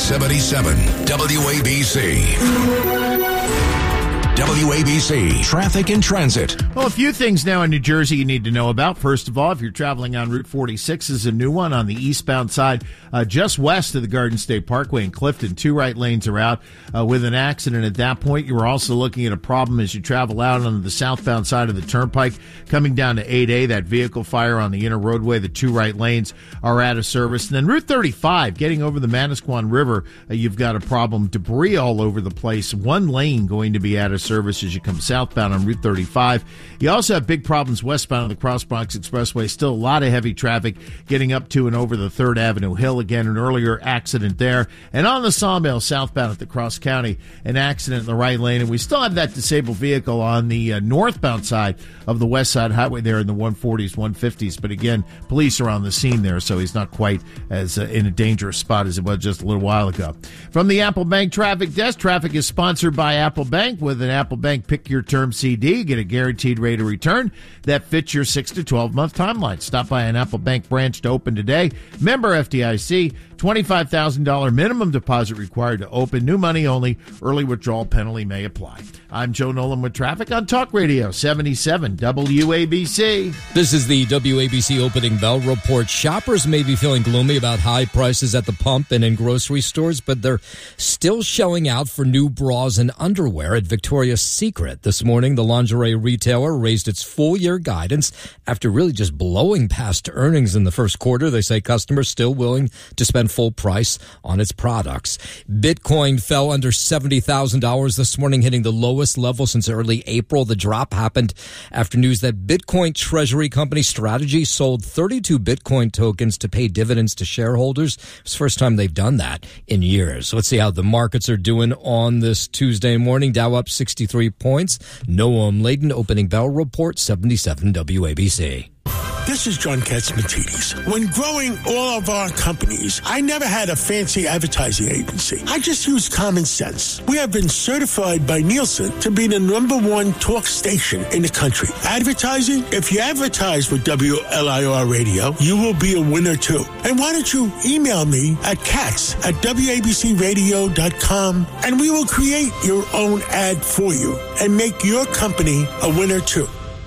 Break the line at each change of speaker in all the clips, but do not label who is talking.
77 WABC. WABC Traffic and Transit.
Well, a few things now in New Jersey you need to know about. First of all, if you're traveling on Route 46, is a new one on the eastbound side, just west of the Garden State Parkway in Clifton. 2 right lanes are out with an accident at that point. You were also looking at a problem as you travel out on the southbound side of the turnpike coming down to 8A. That vehicle fire on the inner roadway. The 2 right lanes are out of service. And then Route 35, getting over the Manasquan River, you've got a problem. Debris all over the place. 1 lane going to be out of service as you come southbound on Route 35. You also have big problems westbound on the Cross Bronx Expressway. Still a lot of heavy traffic getting up to and over the 3rd Avenue Hill. Again, an earlier accident there. And on the Sawmill southbound at the Cross County, an accident in the right lane. And we still have that disabled vehicle on the northbound side of the West Side Highway there in the 140s, 150s. But again, police are on the scene there, so he's not quite as in a dangerous spot as it was just a little while ago. From the Apple Bank Traffic Desk, traffic is sponsored by Apple Bank. With an Apple Bank Pick Your Term CD, get a guaranteed rate of return that fits your 6 to 12-month timeline. Stop by an Apple Bank branch to open today. Member FDIC, $25,000 minimum deposit required to open. New money only. Early withdrawal penalty may apply. I'm Joe Nolan with traffic on Talk Radio 77 WABC.
This is the WABC Opening Bell Report. Shoppers may be feeling gloomy about high prices at the pump and in grocery stores, but they're still showing out for new bras and underwear at Victoria's Secret. This morning, the lingerie retailer raised its full-year guidance after really just blowing past earnings in the first quarter. They say customers still willing to spend full price on its products. Bitcoin fell under $70,000 this morning, hitting the lowest level since early April. The drop happened after news that Bitcoin treasury company Strategy sold 32 Bitcoin tokens to pay dividends to shareholders. It's the first time they've done that in years. Let's see how the markets are doing on this Tuesday morning. Dow up 63 points. Noam Laden, Opening Bell Report, 77 WABC.
This is John Katzmatidis. When growing all of our companies, I never had a fancy advertising agency. I just used common sense. We have been certified by Nielsen to be the @1 talk station in the country. Advertising? If you advertise with WLIR Radio, you will be a winner too. And why don't you email me at katz@wabcradio.com and we will create your own ad for you and make your company a winner too.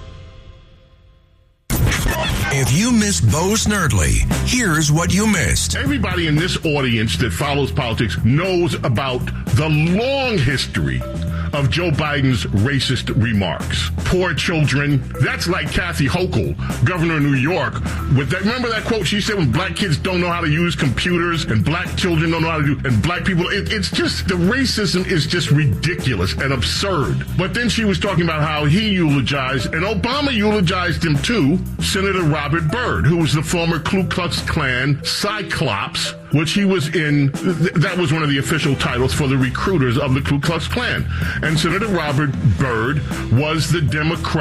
If you missed Bo Snerdley, here's what you missed.
Everybody in this audience that follows politics knows about the long history of Joe Biden's racist remarks. Poor children. That's like Kathy Hochul, governor of New York. With that, remember that quote she said when black kids don't know how to use computers and black children don't know how to do, and black people, it's just, the racism is just ridiculous and absurd. But then she was talking about how he eulogized, and Obama eulogized him too, Senator Robert Byrd, who was the former Ku Klux Klan Cyclops, which he was in. That was one of the official titles for the recruiters of the Ku Klux Klan. And Senator Robert Byrd was the Democrat